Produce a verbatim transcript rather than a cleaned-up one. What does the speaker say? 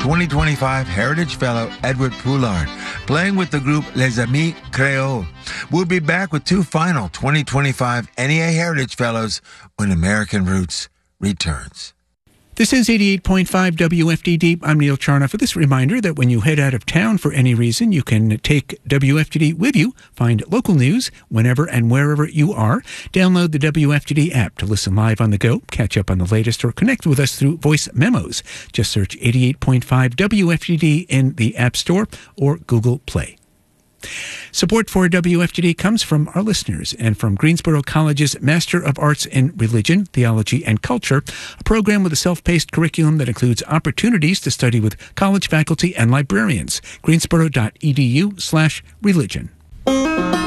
twenty twenty-five Heritage Fellow Edward Poulard, playing with the group Les Amis Creoles. We'll be back with two final twenty twenty-five N E A Heritage Fellows when American Roots returns. This is eighty-eight point five W F D D. I'm Neil Charnoff for this reminder that when you head out of town for any reason, you can take W F D D with you, find local news whenever and wherever you are. Download the W F D D app to listen live on the go, catch up on the latest, or connect with us through voice memos. Just search eighty-eight point five W F D D in the App Store or Google Play. Support for W F T D comes from our listeners and from Greensboro College's Master of Arts in Religion, Theology, and Culture, a program with a self-paced curriculum that includes opportunities to study with college faculty and librarians. Greensboro.edu slash religion.